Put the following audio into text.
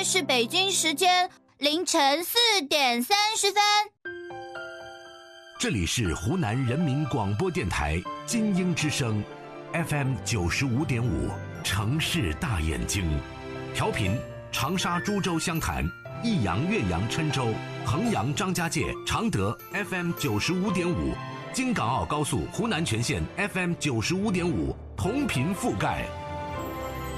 是北京时间凌晨4点33。 这里是湖南人民广播电台金鹰之声 FM 95.5，城市大眼睛，调频长沙、株洲、湘潭、益阳、岳阳、郴州、衡阳、张家界、常德 FM 95.5，京港澳高速湖南全线 FM 95.5，同频覆盖。